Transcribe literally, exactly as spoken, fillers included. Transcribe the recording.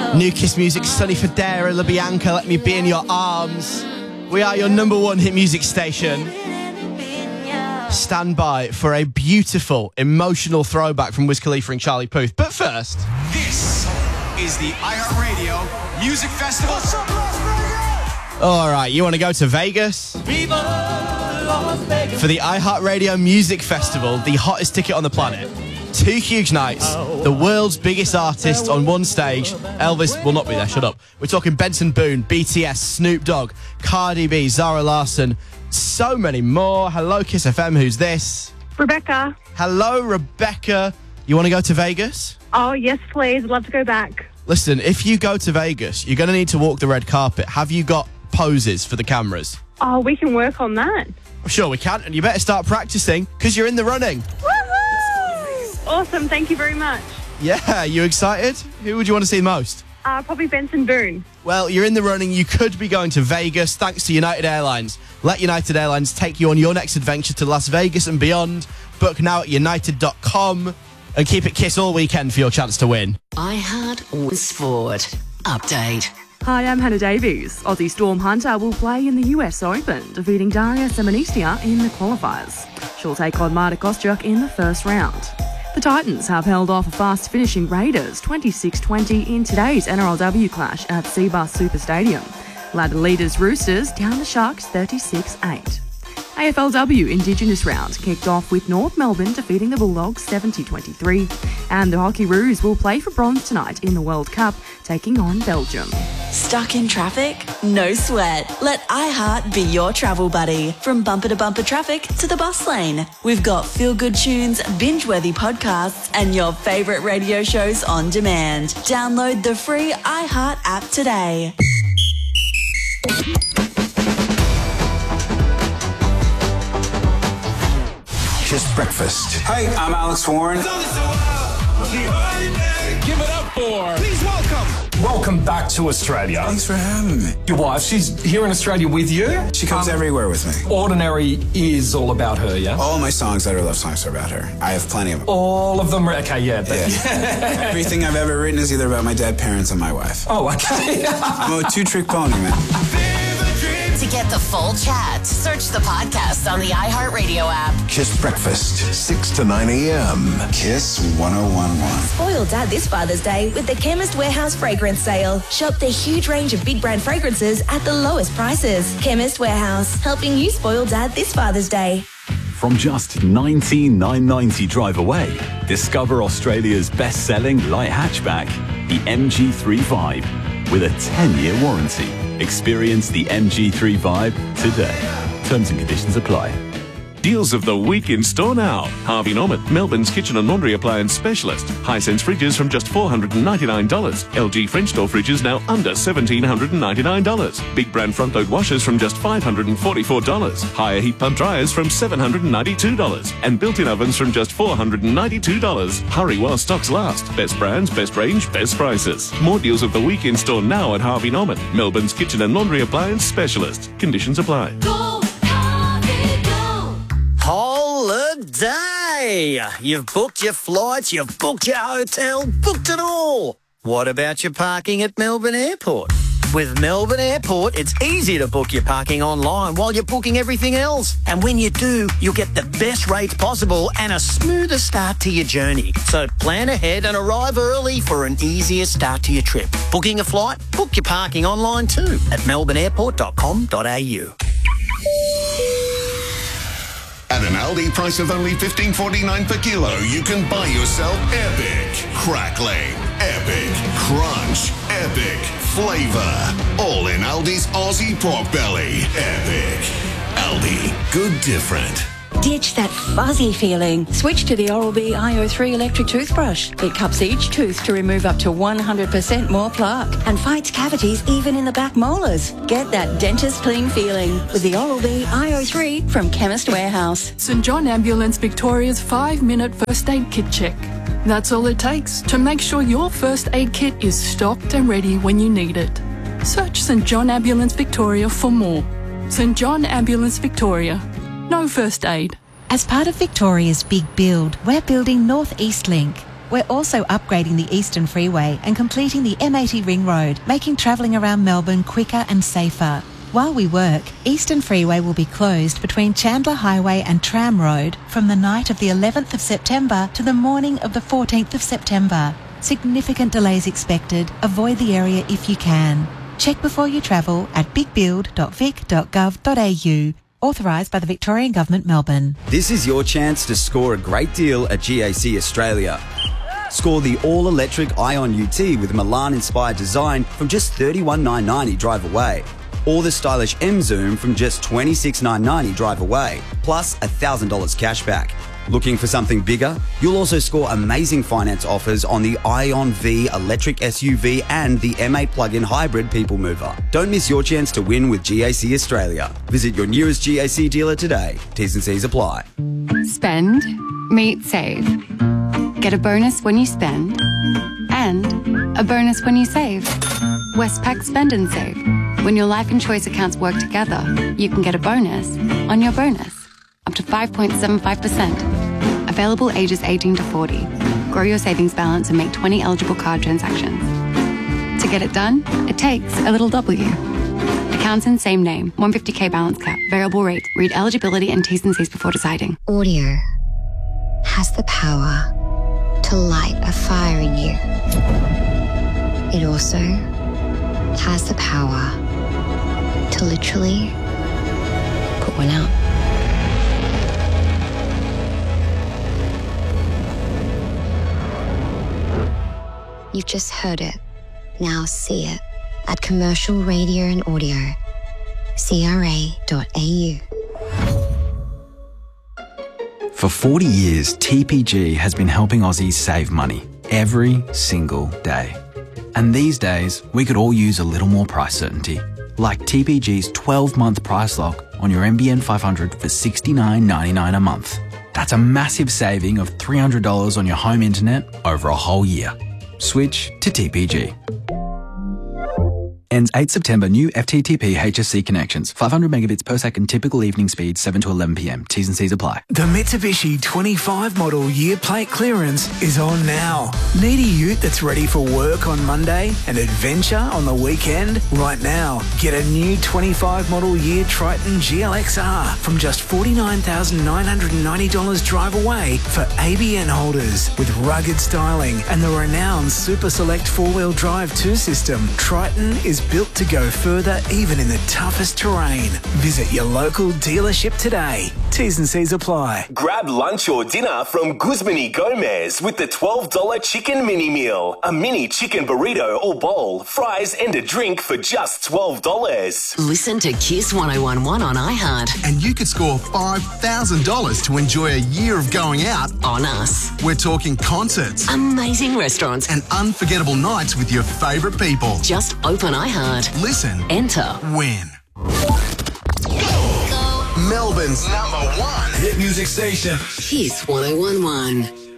New Kiss music, Sunny Federa, La Bianca, Let Me Be in Your Arms. We are your number one hit music station. Stand by for a beautiful, emotional throwback from Wiz Khalifa and Charlie Puth. But first, this is the iHeartRadio Music Festival. All right, you want to go to Vegas? Viva Las Vegas. For the iHeartRadio Music Festival, the hottest ticket on the planet. Two huge nights, the world's biggest artist on one stage. Elvis will not be there, shut up. We're talking Benson Boone, B T S, Snoop Dogg, Cardi B, Zara Larsson, so many more. Hello, Kiss F M, who's this? Rebecca. Hello, Rebecca. You want to go to Vegas? Oh, yes, please. I'd love to go back. Listen, if you go to Vegas, you're going to need to walk the red carpet. Have you got poses for the cameras? Oh, we can work on that. I'm sure we can, and you better start practicing, because you're in the running. Woohoo! Awesome, thank you very much. Yeah, you excited? Who would you want to see most? Uh, probably Benson Boone. Well, you're in the running. You could be going to Vegas thanks to United Airlines. Let United Airlines take you on your next adventure to Las Vegas and beyond. Book now at united dot com and keep it Kiss all weekend for your chance to win. iHeart Sport Update. Hi, I'm Hannah Davies. Aussie Storm Hunter will play in the U S Open, defeating Daria Simonistia in the qualifiers. She'll take on Marta Kostyuk in the first round. The Titans have held off a fast-finishing Raiders twenty-six twenty in today's N R L W clash at Seabus Super Stadium. Ladder leaders Roosters down the Sharks thirty-six eight. A F L W Indigenous round kicked off with North Melbourne defeating the Bulldogs seventy twenty-three. And the Hockey Roos will play for bronze tonight in the World Cup, taking on Belgium. Stuck in traffic? No sweat. Let iHeart be your travel buddy. From bumper to bumper traffic to the bus lane. We've got feel-good tunes, binge-worthy podcasts, and your favourite radio shows on demand. Download the free iHeart app today. Kiss Breakfast. Hey, I'm Alex Warren. Give it up for. Please welcome. Welcome back to Australia. Thanks for having me. Your wife, she's here in Australia with you? She comes um, everywhere with me. Ordinary is all about her, yeah? All my songs that are love songs are about her. I have plenty of them. All of them? Okay, yeah. But yeah. Everything I've ever written is either about my dead parents or my wife. Oh, okay. I'm a two-trick pony, man. To get the full chat, search the podcast on the iHeartRadio app. Kiss Breakfast, six to nine a.m. Kiss one oh one one. Spoil Dad this Father's Day with the Chemist Warehouse Fragrance Sale. Shop the huge range of big brand fragrances at the lowest prices. Chemist Warehouse, helping you spoil Dad this Father's Day. From just nineteen thousand nine hundred ninety drive away, discover Australia's best-selling light hatchback, the M G three Vibe, with a ten-year warranty. Experience the M G three Vibe today. Terms and conditions apply. Deals of the week in store now. Harvey Norman, Melbourne's kitchen and laundry appliance specialist. Hisense fridges from just four hundred ninety-nine dollars. L G French door fridges now under one thousand seven hundred ninety-nine dollars. Big brand front load washers from just five hundred forty-four dollars. Higher heat pump dryers from seven hundred ninety-two dollars. And built-in ovens from just four hundred ninety-two dollars. Hurry while stocks last. Best brands, best range, best prices. More deals of the week in store now at Harvey Norman, Melbourne's kitchen and laundry appliance specialist. Conditions apply. Go, Harvey, go. Holiday! You've booked your flights, you've booked your hotel, booked it all. What about your parking at Melbourne Airport? With Melbourne Airport, it's easy to book your parking online while you're booking everything else. And when you do, you'll get the best rates possible and a smoother start to your journey. So plan ahead and arrive early for an easier start to your trip. Booking a flight? Book your parking online too at melbourne airport dot com dot a u. At an Aldi price of only fifteen forty-nine per kilo, you can buy yourself epic crackling, epic crunch, epic flavour. All in Aldi's Aussie pork belly. Epic. Aldi. Good different. Ditch that fuzzy feeling. Switch to the Oral-B I O three electric toothbrush. It cups each tooth to remove up to one hundred percent more plaque and fights cavities even in the back molars. Get that dentist clean feeling with the Oral-B I O three from Chemist Warehouse. St John Ambulance Victoria's five-minute first aid kit check. That's all it takes to make sure your first aid kit is stocked and ready when you need it. Search St John Ambulance Victoria for more. St John Ambulance Victoria. No first aid. As part of Victoria's big build, we're building North East Link. We're also upgrading the Eastern Freeway and completing the M eighty Ring Road, making travelling around Melbourne quicker and safer. While we work, Eastern Freeway will be closed between Chandler Highway and Tram Road from the night of the eleventh of September to the morning of the fourteenth of September. Significant delays expected. Avoid the area if you can. Check before you travel at big build dot vic dot gov dot a u. Authorised by the Victorian Government, Melbourne. This is your chance to score a great deal at G A C Australia. Score the all-electric Ion U T with Milan-inspired design from just thirty-one thousand nine hundred ninety drive away. Or the stylish M Zoom from just twenty-six thousand nine hundred ninety drive away, plus one thousand dollars cash back. Looking for something bigger? You'll also score amazing finance offers on the Ion V electric S U V and the M eight plug-in hybrid people mover. Don't miss your chance to win with G A C Australia. Visit your nearest G A C dealer today. T's and C's apply. Spend, meet, save. Get a bonus when you spend and a bonus when you save. Westpac Spend and Save. When your life and choice accounts work together, you can get a bonus on your bonus. Up to five point seven five percent. Available ages eighteen to forty. Grow your savings balance and make twenty eligible card transactions. To get it done, it takes a little W. Accounts in same name. one hundred fifty k balance cap. Variable rate. Read eligibility and T's and C's before deciding. Audio has the power to light a fire in you. It also has the power to literally put one out. You've just heard it. Now see it at Commercial Radio and Audio, c r a dot a u. For forty years, T P G has been helping Aussies save money every single day. And these days, we could all use a little more price certainty, like T P G's twelve-month price lock on your N B N five hundred for sixty-nine ninety-nine a month. That's a massive saving of three hundred dollars on your home internet over a whole year. Switch to T P G. Ends eighth September. New F T T P H S C connections. five hundred megabits per second. Typical evening speed seven to eleven p m. T's and C's apply. The Mitsubishi twenty-five model year plate clearance is on now. Need a ute that's ready for work on Monday and adventure on the weekend? Right now, get a new twenty-five model year Triton G L X R from just forty-nine thousand nine hundred ninety dollars drive away for A B N holders with rugged styling and the renowned Super Select four-wheel drive two system. Triton is built to go further even in the toughest terrain. Visit your local dealership today. T's and C's apply. Grab lunch or dinner from Guzman y Gomez with the twelve dollar chicken mini meal. A mini chicken burrito or bowl, fries and a drink for just twelve dollars. Listen to Kiss one oh one one on iHeart. And you could score five thousand dollars to enjoy a year of going out on us. We're talking concerts, amazing restaurants, and unforgettable nights with your favourite people. Just open iHeart. Listen. Enter. Win. Go. Melbourne's number one hit music station. Kiss one oh one one.